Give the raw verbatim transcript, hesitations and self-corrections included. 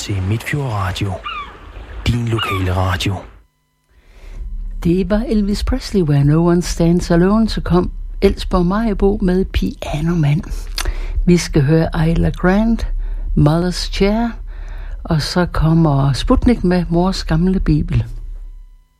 til Midtfjord Radio. Din lokale radio. Det var Elvis Presley, Where No One Stands Alone, så kom Elsborg Maribo med Pianoman. Vi skal høre Isla Grant, Mother's Chair, og så kommer Sputnik med Mors gamle bibel.